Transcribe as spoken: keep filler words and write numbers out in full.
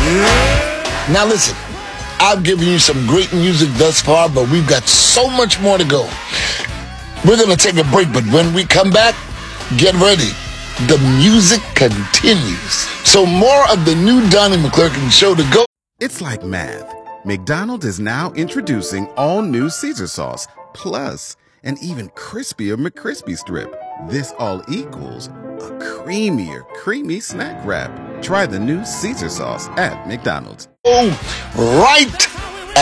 Now listen, I've given you some great music thus far, but we've got so much more to go. We're going to take a break, but when we come back, get ready. The music continues. So more of the new Donnie McClurkin show to go. It's like math. McDonald's is now introducing all new Caesar sauce, plus an even crispier McCrispy strip. This all equals a creamier, creamy snack wrap. Try the new Caesar sauce at McDonald's. Oh, right